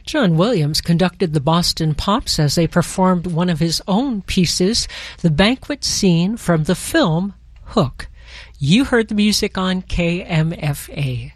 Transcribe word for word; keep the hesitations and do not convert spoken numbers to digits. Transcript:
John Williams conducted the Boston Pops as they performed one of his own pieces, the banquet scene from the film Hook. You heard the music on K M F A.